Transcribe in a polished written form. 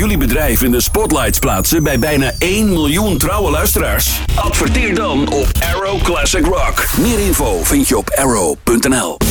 jullie bedrijf in de spotlights plaatsen bij bijna 1 miljoen trouwe luisteraars? Adverteer dan op Arrow Classic Rock. Meer info vind je op arrow.nl.